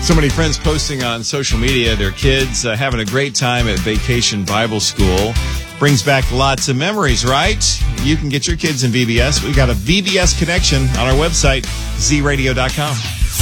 So many friends posting on social media, their kids having a great time at Vacation Bible School. Brings back lots of memories, right? You can get your kids in VBS. We got a VBS connection on our website, zradio.com.